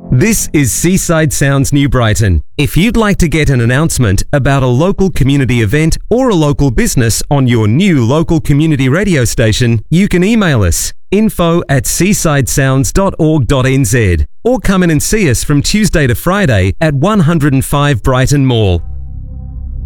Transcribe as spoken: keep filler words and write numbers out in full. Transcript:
This is Seaside Sounds New Brighton. If you'd like to get an announcement about a local community event or a local business on your new local community radio station, you can email us info at seaside sounds dot org dot n z or come in and see us from Tuesday to Friday at one oh five Brighton Mall.